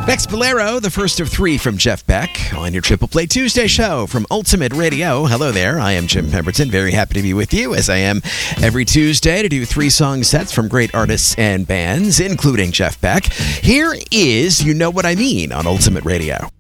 Next, Bolero, the first of three from Jeff Beck on your Triple Play Tuesday show from Ultimate Radio. Hello there, I am Jim Pemberton. Very happy to be with you, as I am every Tuesday, to do 3-song sets from great artists and bands, including Jeff Beck. Here is You Know What I Mean on Ultimate Radio.